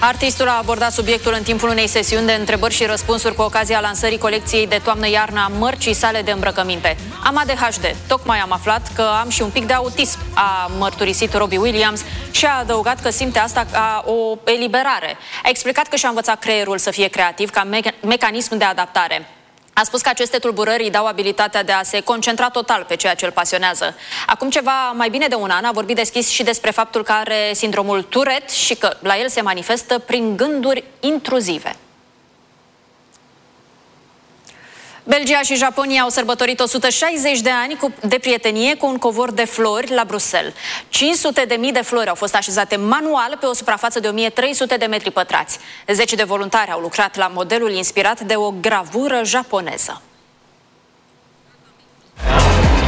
Artistul a abordat subiectul în timpul unei sesiuni de întrebări și răspunsuri cu ocazia lansării colecției de toamnă-iarnă a mărcii sale de îmbrăcăminte. Am ADHD. Tocmai am aflat că am și un pic de autism, a mărturisit Robbie Williams și a adăugat că simte asta ca o eliberare. A explicat că și-a învățat creierul să fie creativ ca mecanism de adaptare. A spus că aceste tulburări îi dau abilitatea de a se concentra total pe ceea ce îl pasionează. Acum ceva mai bine de un an a vorbit deschis și despre faptul că are sindromul Tourette și că la el se manifestă prin gânduri intruzive. Belgia și Japonia au sărbătorit 160 de ani de prietenie cu un covor de flori la Bruxelles. 500.000 de flori au fost așezate manual pe o suprafață de 1300 de metri pătrați. 10 de voluntari au lucrat la modelul inspirat de o gravură japoneză.